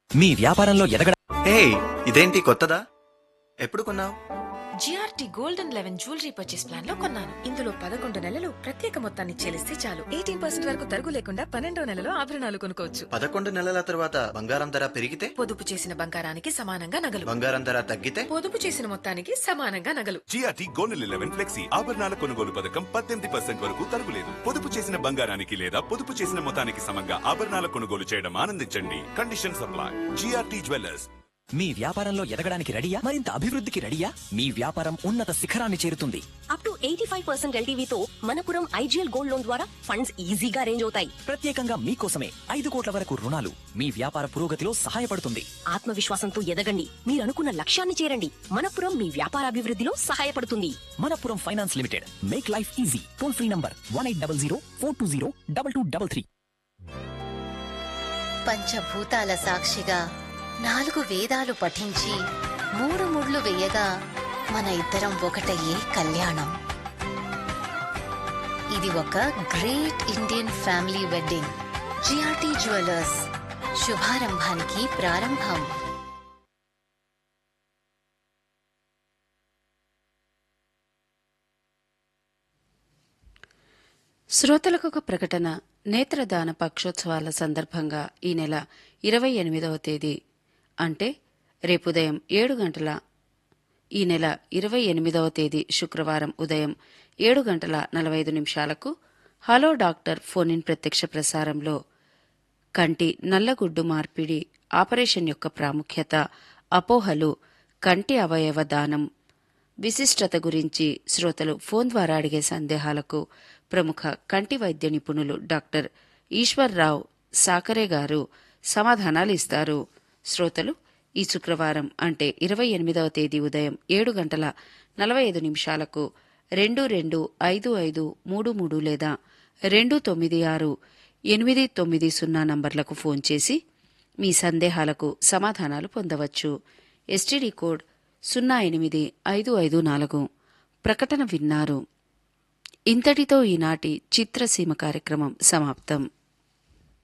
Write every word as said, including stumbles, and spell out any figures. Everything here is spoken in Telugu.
మీ వ్యాపారంలో ఎదగడ హే, ఇదేంటి కొత్తదా? ఎప్పుడు కొన్నావు? GRT gold and eleven jewellery purchase plan లో కొన్నాను. ఇందులో పదకొండు నెలలు ప్రత్యేక మొత్తాన్ని చెల్లిస్తే చాలు ఎయిటీన్ పర్సెంట్ వరకు తరుగు లేకుండా పన్నెండో నెలలో ఆభరణాలు కొనుక్కోవచ్చు. పదకొండు నెలల తర్వాత బంగారం ధర పెరిగితే? పొదుపు చేసిన బంగారానికి సమానంగా నగలు. బంగారం ధర తగ్గితే? పొదుపు చేసిన మొత్తానికి సమానంగా నగలు. జిఆర్టీ గోల్డ్ లెవెన్ ఫ్లెక్సీ ఆభరణాల కొనుగోలు పథకం పద్దెనిమిది పర్సెంట్ వరకు తరుగులేదు. పొదుపు చేసిన బంగారానికి లేదా పొదుపు చేసిన మొత్తానికి సమంగా ఆభరణాల కొనుగోలు చేయడం ఆనందించండి. Condition supply. GRT jewellers. మీ వ్యాపారంలో ఎదగడానికి రెడీయా? మరింత అభివృద్ధికి రెడీయా? మీ వ్యాపారం ఉన్నత శిఖరాన్ని చేరుతుంది. Up to eighty five percent ఎల్టీవీతో Manappuram IGL gold loan ద్వారా ఫండ్స్ ఈజీగా అరేంజ్ అవుతాయి. ప్రత్యేకంగా మీకోసమే ఐదు కోట్ల వరకు రుణాలు మీ వ్యాపార పురోగతిలో సహాయపడుతుంది. ఆత్మవిశ్వాసంతో ఎదగండి, మీరు అనుకున్న లక్ష్యాన్ని చేరండి. మనపురం మీ వ్యాపార అభివృద్ధిలో సహాయపడుతుంది. Manappuram finance limited, make life easy. Toll free number one eight double zero four two zero double two double three. పంచభూతాల సాక్షిగా నాలుగు వేదాలు పఠించి మూడు ముళ్ళు వేయగా మన ఇద్దరం ఒకటయ్యే కళ్యాణం. ఇది ఒక great Indian family wedding. GRT jewellers, శుభారంభానికి ప్రారంభం. శ్రోతలకు ఒక ప్రకటన. నేత్రదాన పక్షోత్సవాల సందర్భంగా ఈ నెల ఇరవై ఎనిమిదవ తేదీ అంటే రేపు ఉదయం ఏడు గంటల ఈ నెల ఇరవై ఎనిమిదవ తేదీ శుక్రవారం ఉదయం ఏడు గంటల నలభై ఐదు నిమిషాలకు హలో డాక్టర్ ఫోన్ ఇన్ ప్రత్యక్ష ప్రసారంలో కంటి నల్లగుడ్డు మార్పిడి ఆపరేషన్ యొక్క ప్రాముఖ్యత, అపోహలు, కంటి అవయవ దానం విశిష్టత గురించి శ్రోతలు ఫోన్ ద్వారా అడిగే సందేహాలకు ప్రముఖ కంటి వైద్య నిపుణులు డాక్టర్ ఈశ్వర్రావు సాకరే గారు సమాధానాలు ఇస్తారు. శ్రోతలు ఈ శుక్రవారం అంటే ఇరవై ఎనిమిదవ తేదీ ఉదయం ఏడు గంటల నలభై ఐదు నిమిషాలకు రెండు రెండు ఐదు ఐదు మూడు మూడు లేదా రెండు తొమ్మిది ఆరు ఎనిమిది తొమ్మిది సున్నా నంబర్లకు ఫోన్ చేసి మీ సందేహాలకు సమాధానాలు పొందవచ్చు. ఎస్టీడీ కోడ్ సున్నా ఎనిమిది ఐదు ఐదు నాలుగు. ప్రకటన విన్నారు. ఇంతటితో ఈనాటి చిత్రసీమ కార్యక్రమం సమాప్తం.